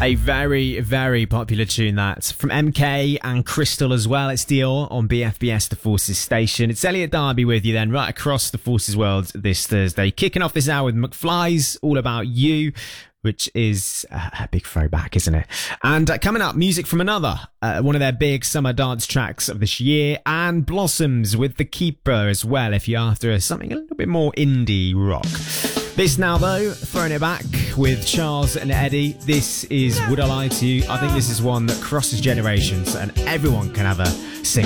A very, very popular tune that from MK and Crystal as well. It's Dior on BFBS The Forces station. It's Elliot Darby with you then right across the Forces world this Thursday. Kicking off this hour with McFly's All About You, which is a big throwback, isn't it? And coming up, music from another, one of their big summer dance tracks of this year, and Blossoms with The Keeper as well, if you're after something a little bit more indie rock. This now, though, throwing it back with Charles and Eddie. This is Would I Lie to You? I think this is one that crosses generations and everyone can have a sing